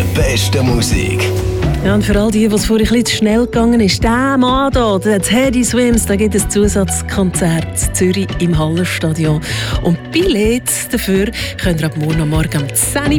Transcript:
beste Musik. Ja, und für all die, was vorhin ein bisschen zu schnell gegangen ist, der Mann hier, der Teddy Swims, da gibt es ein Zusatzkonzert in Zürich im Hallenstadion. Und Billett dafür könnt ihr ab morgen um 10 Uhr